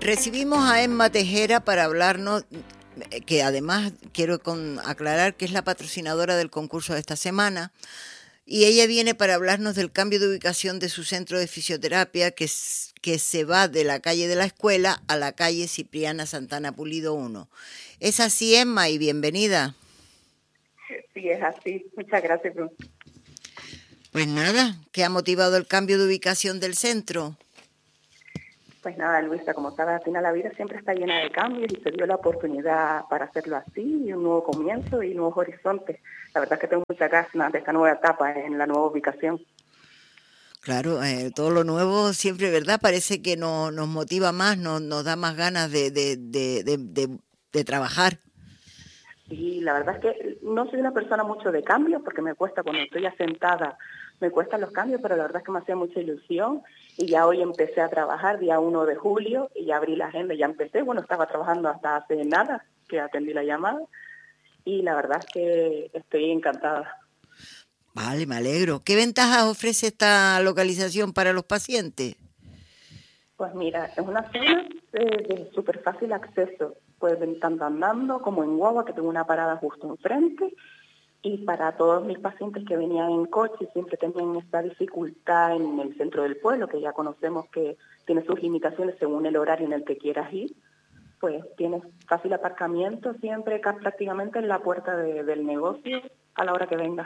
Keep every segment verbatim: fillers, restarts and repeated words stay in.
Recibimos a Emma Tejera para hablarnos, que además quiero con, aclarar que es la patrocinadora del concurso de esta semana, y ella viene para hablarnos del cambio de ubicación de su centro de fisioterapia que, que se va de la calle de la escuela a la calle Cipriana Santana Pulido uno. ¿Es así, Emma? Y bienvenida. Sí, es así. Muchas gracias, Bruno. Pues nada, ¿qué ha motivado el cambio de ubicación del centro? Pues nada, Luisa, como sabes, al final la vida siempre está llena de cambios y se dio la oportunidad para hacerlo así, y un nuevo comienzo y nuevos horizontes. La verdad es que tengo muchas ganas de esta nueva etapa en la nueva ubicación. Claro, eh, todo lo nuevo siempre, ¿verdad? Parece que no, nos motiva más, nos, nos da más ganas de, de, de, de, de, de trabajar. Sí, la verdad es que no soy una persona mucho de cambios porque me cuesta, cuando estoy asentada, me cuestan los cambios, pero la verdad es que me hacía mucha ilusión y ya hoy empecé a trabajar día uno de julio y ya abrí la agenda, ya empecé, bueno, estaba trabajando hasta hace nada que atendí la llamada y la verdad es que estoy encantada. Vale, me alegro. ¿Qué ventajas ofrece esta localización para los pacientes? Pues mira, es una zona de, de súper fácil acceso. Pueden tanto andando como en guagua, que tengo una parada justo enfrente. Y para todos mis pacientes que venían en coche, siempre tenían esta dificultad en el centro del pueblo, que ya conocemos que tiene sus limitaciones según el horario en el que quieras ir, pues tienes fácil aparcamiento siempre prácticamente en la puerta de, del negocio a la hora que vengas.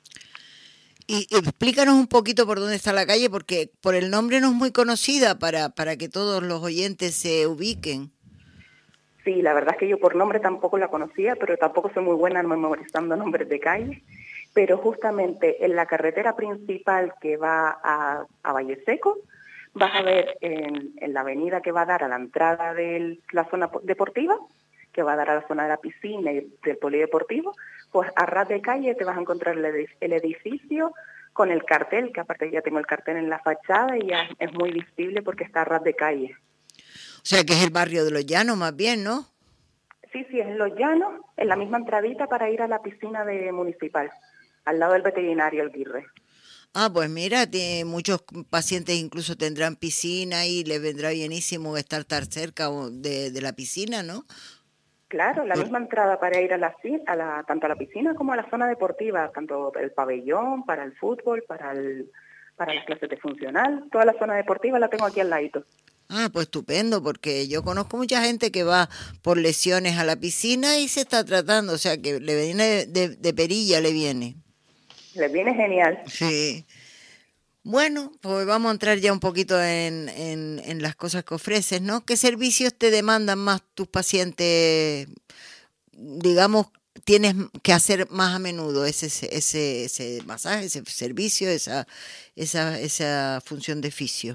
Y explícanos un poquito por dónde está la calle, porque por el nombre no es muy conocida para, para que todos los oyentes se ubiquen. Sí, la verdad es que yo por nombre tampoco la conocía, pero tampoco soy muy buena memorizando nombres de calles. Pero justamente en la carretera principal que va a, a Valle Seco, vas a ver en, en la avenida que va a dar a la entrada de la zona deportiva, que va a dar a la zona de la piscina y del polideportivo, pues a ras de calle te vas a encontrar el edificio con el cartel, que aparte ya tengo el cartel en la fachada y ya es muy visible porque está a ras de calle. O sea que es el barrio de Los Llanos más bien, ¿no? Sí, sí, es en Los Llanos, en la misma entradita para ir a la piscina de municipal, al lado del veterinario El Guirre. Ah, pues mira, tiene, muchos pacientes incluso tendrán piscina y les vendrá bienísimo estar tan cerca de, de la piscina, ¿no? Claro, la misma entrada para ir a la, a la tanto a la piscina como a la zona deportiva, tanto el pabellón, para el fútbol, para el para las clases de funcional, toda la zona deportiva la tengo aquí al ladito. Ah, pues estupendo, porque yo conozco mucha gente que va por lesiones a la piscina y se está tratando, o sea que le viene de, de, de perilla, le viene. Le viene genial. Sí. Bueno, pues vamos a entrar ya un poquito en, en, en las cosas que ofreces, ¿no? ¿Qué servicios te demandan más tus pacientes? Digamos, tienes que hacer más a menudo ese, ese, ese masaje, ese servicio, esa, esa, esa función de fisio.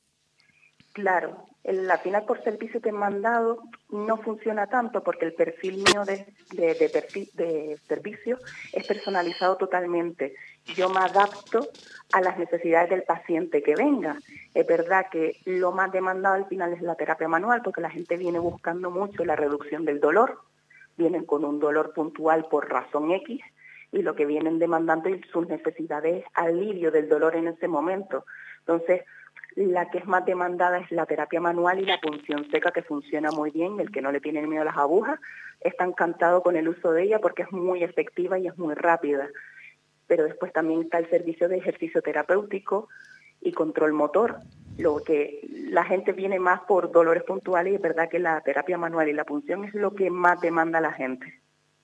Claro, el, al final por servicio que he mandado no funciona tanto porque el perfil mío de, de, de, perfil, de servicio es personalizado totalmente. Yo me adapto a las necesidades del paciente que venga. Es verdad que lo más demandado al final es la terapia manual porque la gente viene buscando mucho la reducción del dolor, vienen con un dolor puntual por razón X y lo que vienen demandando y sus necesidades es alivio del dolor en ese momento. Entonces, la que es más demandada es la terapia manual y la punción seca, que funciona muy bien. El que no le tiene miedo a las agujas está encantado con el uso de ella porque es muy efectiva y es muy rápida. Pero después también está el servicio de ejercicio terapéutico y control motor. Lo que la gente viene más por dolores puntuales y es verdad que la terapia manual y la punción es lo que más demanda a la gente.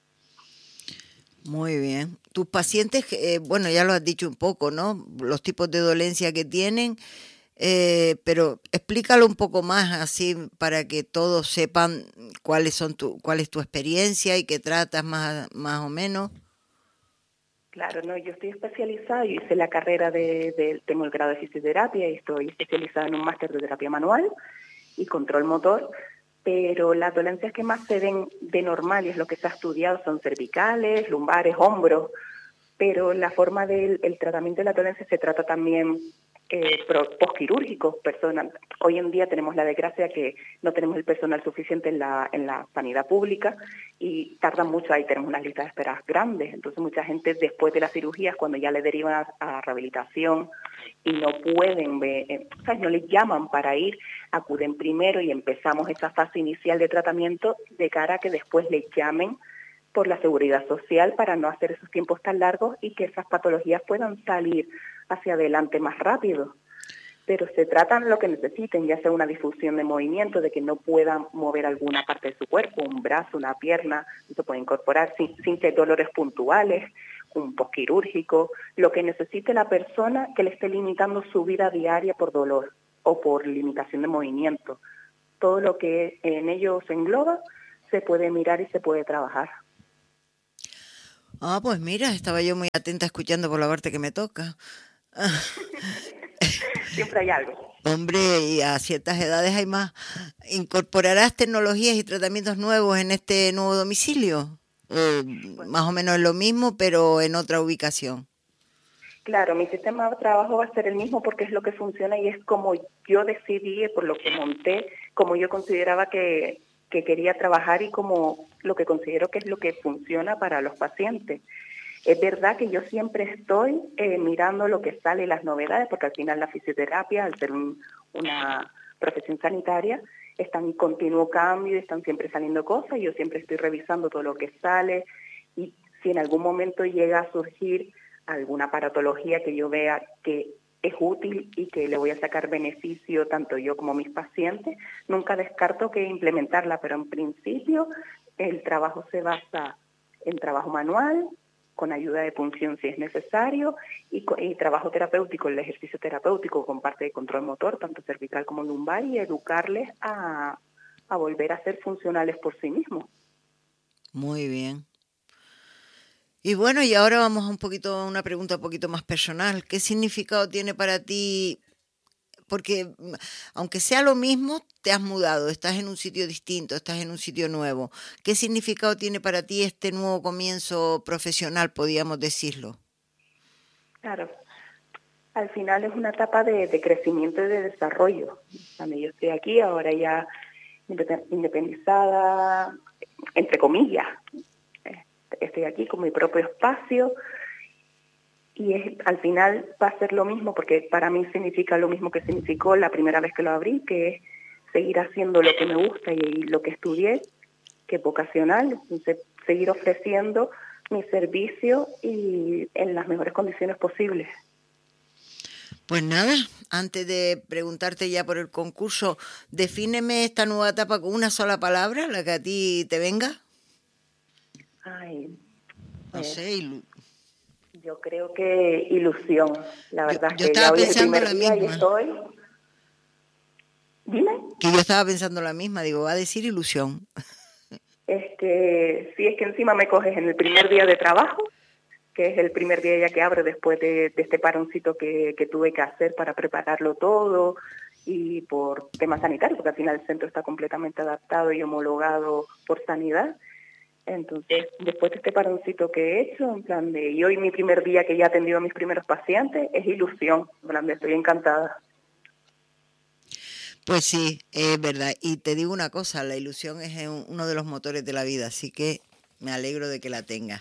Muy bien. Tus pacientes, eh, bueno, ya lo has dicho un poco, ¿no? Los tipos de dolencia que tienen. Eh, pero explícalo un poco más así para que todos sepan cuáles son tu, cuál es tu experiencia y qué tratas más, más o menos. Claro, no, yo estoy especializada, yo hice la carrera de, de, tengo el grado de fisioterapia y estoy especializada en un máster de terapia manual y control motor, pero las dolencias que más se ven de normal y es lo que se ha estudiado son cervicales, lumbares, hombros, pero la forma del el tratamiento de la dolencia se trata también eh, posquirúrgicos. Personal. Hoy en día tenemos la desgracia que no tenemos el personal suficiente en la, en la sanidad pública y tardan mucho, ahí tenemos unas listas de espera grandes. Entonces mucha gente después de las cirugías, cuando ya le derivan a, a rehabilitación y no pueden, ver, eh, o sea, no les llaman para ir, acuden primero y empezamos esa fase inicial de tratamiento de cara a que después les llamen por la seguridad social para no hacer esos tiempos tan largos y que esas patologías puedan salir hacia adelante más rápido. Pero se tratan lo que necesiten, ya sea una difusión de movimiento, de que no puedan mover alguna parte de su cuerpo, un brazo, una pierna, se puede incorporar sin, sin que dolores puntuales, un posquirúrgico, lo que necesite la persona que le esté limitando su vida diaria por dolor o por limitación de movimiento. Todo lo que en ello se engloba se puede mirar y se puede trabajar. Ah, pues mira, estaba yo muy atenta escuchando por la parte que me toca. Siempre hay algo. Hombre, y a ciertas edades hay más. ¿Incorporarás tecnologías y tratamientos nuevos en este nuevo domicilio? Eh, Bueno, más o menos lo mismo, pero en otra ubicación. Claro, mi sistema de trabajo va a ser el mismo porque es lo que funciona y es como yo decidí, por lo que monté, como yo consideraba que, que quería trabajar y como lo que considero que es lo que funciona para los pacientes. Es verdad que yo siempre estoy eh, mirando lo que sale, las novedades, porque al final la fisioterapia, al ser un, una profesión sanitaria, está en continuo cambio, están siempre saliendo cosas, y yo siempre estoy revisando todo lo que sale, y si en algún momento llega a surgir alguna paratología que yo vea que es útil y que le voy a sacar beneficio tanto yo como mis pacientes, nunca descarto que implementarla, pero en principio el trabajo se basa en trabajo manual, con ayuda de punción si es necesario, y, y trabajo terapéutico, el ejercicio terapéutico con parte de control motor, tanto cervical como lumbar, y educarles a, a volver a ser funcionales por sí mismos. Muy bien. Y bueno, y ahora vamos a un poquito a una pregunta un poquito más personal. ¿Qué significado tiene para ti? Porque aunque sea lo mismo, te has mudado, estás en un sitio distinto, estás en un sitio nuevo. ¿Qué significado tiene para ti este nuevo comienzo profesional, podríamos decirlo? Claro, al final es una etapa de, de crecimiento y de desarrollo. Cuando yo estoy aquí, ahora ya independizada, entre comillas, estoy aquí con mi propio espacio, y es, al final va a ser lo mismo, porque para mí significa lo mismo que significó la primera vez que lo abrí, que es seguir haciendo lo que me gusta y, y lo que estudié, que es vocacional, entonces seguir ofreciendo mi servicio y en las mejores condiciones posibles. Pues nada, antes de preguntarte ya por el concurso, defíneme esta nueva etapa con una sola palabra, la que a ti te venga. Ay, No eh, sé, ilu- yo creo que ilusión. La yo, verdad es yo que estaba ya hoy es el pensando primer la día y misma, estoy... Dime. que yo estaba pensando la misma, digo, va a decir ilusión. Es que sí, es que encima me coges en el primer día de trabajo, que es el primer día ya que abro después de, de este paroncito que, que tuve que hacer para prepararlo todo y por temas sanitarios, porque al final el centro está completamente adaptado y homologado por sanidad. Entonces, después de este paroncito que he hecho, en plan de, y hoy mi primer día que ya he atendido a mis primeros pacientes, es ilusión, en plan de, estoy encantada. Pues sí, es verdad. Y te digo una cosa, la ilusión es uno de los motores de la vida, así que me alegro de que la tengas.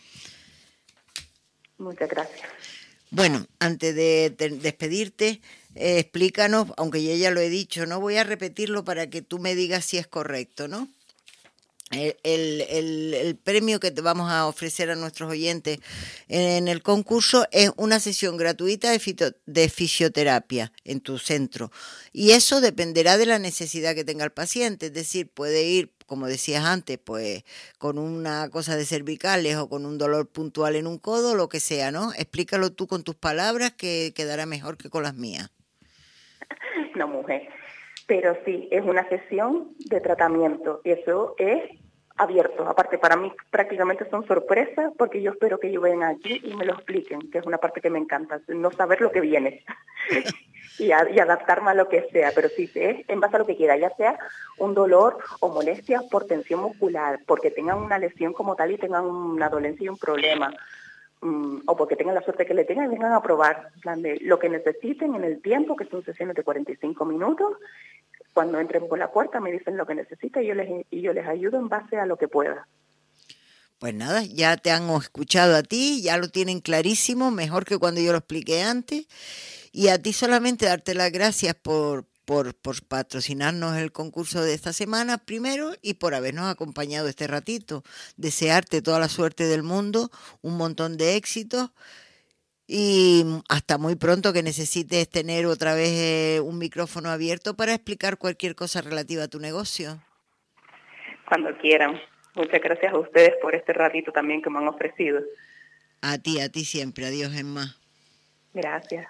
Muchas gracias. Bueno, antes de, de despedirte, eh, explícanos, aunque yo ya lo he dicho, no voy a repetirlo para que tú me digas si es correcto, ¿no? El, el, el, el premio que te vamos a ofrecer a nuestros oyentes en el concurso es una sesión gratuita de, fito, de fisioterapia en tu centro, y eso dependerá de la necesidad que tenga el paciente, es decir, puede ir, como decías antes, pues con una cosa de cervicales o con un dolor puntual en un codo, lo que sea, ¿no? Explícalo tú con tus palabras, que quedará mejor que con las mías. No, mujer. Pero sí, es una sesión de tratamiento y eso es abierto. Aparte, para mí prácticamente son sorpresas porque yo espero que ellos vengan aquí y me lo expliquen, que es una parte que me encanta, no saber lo que viene y, a, y adaptarme a lo que sea. Pero sí, es en base a lo que quiera, ya sea un dolor o molestia por tensión muscular, porque tengan una lesión como tal y tengan una dolencia y un problema, um, o porque tengan la suerte que le tengan, y vengan a probar, en plan de lo que necesiten en el tiempo, que son sesiones de cuarenta y cinco minutos. Cuando entren por la puerta me dicen lo que necesitan y yo les, y yo les ayudo en base a lo que pueda. Pues nada, ya te han escuchado a ti, ya lo tienen clarísimo, mejor que cuando yo lo expliqué antes. Y a ti solamente darte las gracias por, por, por patrocinarnos el concurso de esta semana primero y por habernos acompañado este ratito. Desearte toda la suerte del mundo, un montón de éxitos y hasta muy pronto, que necesites tener otra vez eh, un micrófono abierto para explicar cualquier cosa relativa a tu negocio. Cuando quieran. Muchas gracias a ustedes por este ratito también que me han ofrecido. A ti, a ti siempre. Adiós, Emma. Gracias.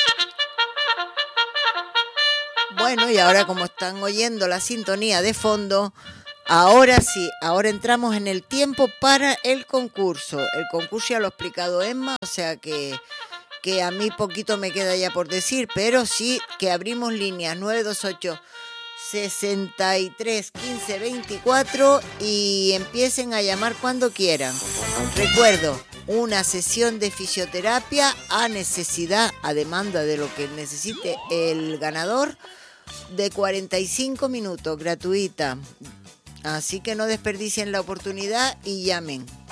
Bueno, y ahora, como están oyendo la sintonía de fondo, ahora sí, ahora entramos en el tiempo para el concurso. El concurso ya lo ha explicado Emma, o sea que, que a mí poquito me queda ya por decir, pero sí que abrimos líneas nueve dos ocho, sesenta y tres, quince, veinticuatro y empiecen a llamar cuando quieran. Recuerdo, una sesión de fisioterapia a necesidad, a demanda de lo que necesite el ganador, de cuarenta y cinco minutos, gratuita. Así que no desperdicien la oportunidad y llamen.